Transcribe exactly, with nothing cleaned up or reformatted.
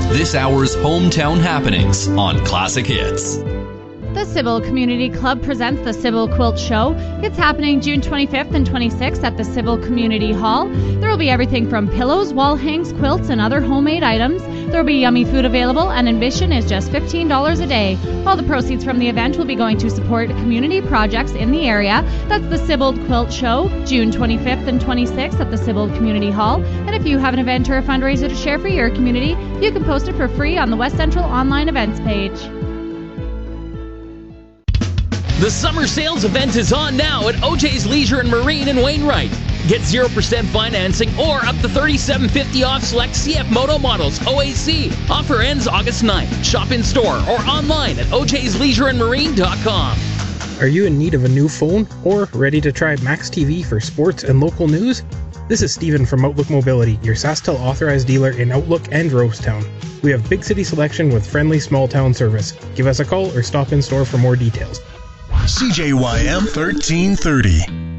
this hour's hometown happenings on Classic Hits. The Civil Community Club presents the Civil Quilt Show. It's happening June twenty-fifth and twenty-sixth at the Civil Community Hall. There will be everything from pillows, wall hangs, quilts, and other homemade items. There will be yummy food available, and admission is just fifteen dollars a day. All the proceeds from the event will be going to support community projects in the area. That's the Civil Quilt Show, June twenty-fifth and twenty-sixth at the Civil Community Hall. And if you have an event or a fundraiser to share for your community, you can post it for free on the West Central online events page. The summer sales event is on now at O J's Leisure and Marine in Wainwright. Get zero percent financing or up to thirty-seven fifty off select C F Moto models O A C. Offer ends August ninth. Shop in store or online at o j's leisure and marine dot com. Are you in need of a new phone or ready to try Max T V for sports and local news? This is Stephen from Outlook Mobility, your SaskTel authorized dealer in Outlook and Rosetown. We have big city selection with friendly small town service. Give us a call or stop in store for more details. C J Y M thirteen thirty.